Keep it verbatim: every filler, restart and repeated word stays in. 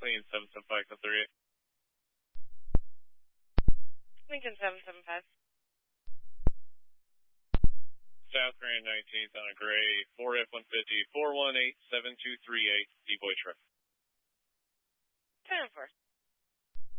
Lincoln seven seven five, come through. Lincoln seven seven five. South Grand nineteenth on a gray, four F one fifty, four one eight seven two three eight, D-Boy truck. ten four.